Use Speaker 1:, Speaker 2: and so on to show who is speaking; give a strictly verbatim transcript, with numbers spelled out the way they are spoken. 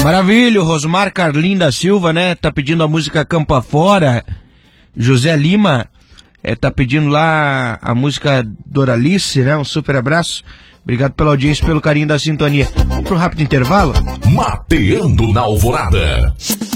Speaker 1: Maravilha, Rosmar Carlim da Silva, né? Tá pedindo a música Campo Afora. José Lima é, tá pedindo lá a música Doralice, né? Um super abraço. Obrigado pela audiência, pelo carinho da sintonia. Vamos para um rápido intervalo?
Speaker 2: Mateando na Alvorada.